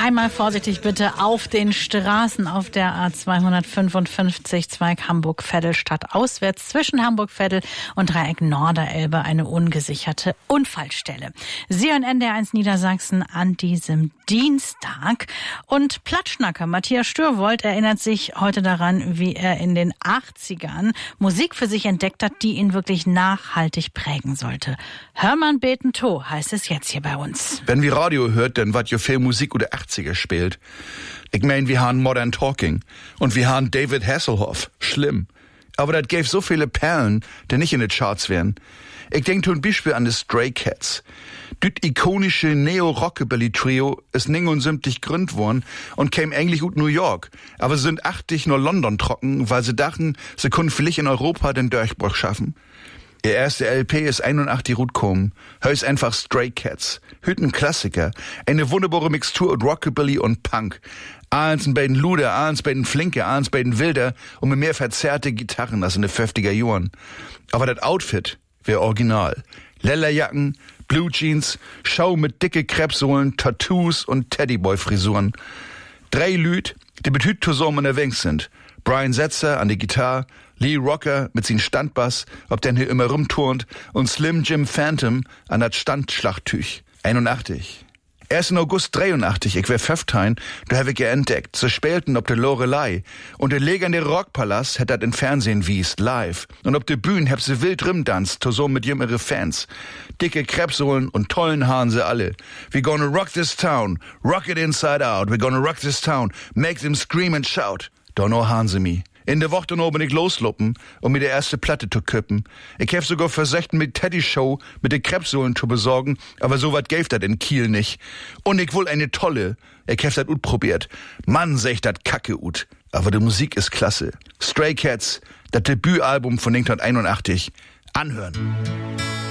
Einmal vorsichtig bitte auf den Straßen auf der A255 Zweig Hamburg-Veddel stadtauswärts zwischen Hamburg-Veddel und Dreieck Norderelbe eine ungesicherte Unfallstelle. Sie hören NDR1 Niedersachsen an diesem Dienstag. Und Plattschnacker Matthias Störwold erinnert sich heute daran, wie er in den 80ern Musik für sich entdeckt hat, die ihn wirklich nachhaltig prägen sollte. Hörmann beten to heißt es jetzt hier bei uns. Wenn wir Radio hört, dann wat jo viel Musik oder 80er spielt. Ich mein, wir haben Modern Talking und wir haben David Hasselhoff. Schlimm. Aber das gäbe so viele Perlen, die nicht in den Charts wären. Ich denk zum Beispiel an die Stray Cats. Das ikonische Neo-Rockabilly-Trio ist 79 gegründet worden und käme eigentlich aus New York. Aber sie sind 80 nur London trocken, weil sie dachten, sie können vielleicht in Europa den Durchbruch schaffen. Ihr erste LP ist 81 Rut kommen. Hör's einfach Stray Cats. Hüten Klassiker. Eine wunderbare Mixtur aus Rockabilly und Punk. Eins bei den Luder, eins bei den Flinke, eins bei den Wilder und mit mehr verzerrte Gitarren als in den 50er Jahren. Aber das Outfit wär original. Lellerjacken, Blue Jeans, Schau mit dicke Krebssohlen, Tattoos und Teddyboy-Frisuren. 3 Lüd, die mit Hüt zusammen unterwegs sind. Brian Setzer an die Gitarre, Lee Rocker mit sin Standbass, ob den hier immer rumturnt, und Slim Jim Phantom an das Standschlachttüch. 81. 1. August 83, ich wär 15, da hab ich entdeckt, sie spielten ob der Lorelei. Und der legendäre Rockpalast hätt dat in Fernsehen wiest, live. Und ob der Bühne hab sie wild rimdanzt, zusammen mit jüngere Fans. Dicke Krebssohlen und tollen Haaren sie alle. We gonna rock this town, rock it inside out, we gonna rock this town, make them scream and shout. Don't know Haaren sie mi. In der Woche noch bin ich losluppen, um mir die erste Platte zu kippen. Ich hab sogar versucht, mit Teddy-Show mit den Krebssohlen zu besorgen, aber so wat gäf dat in Kiel nicht. Und ich will eine tolle. Ich hab dat ut probiert. Mann, sech dat kacke ut. Aber die Musik ist klasse. Stray Cats, das Debütalbum von 1981. Anhören.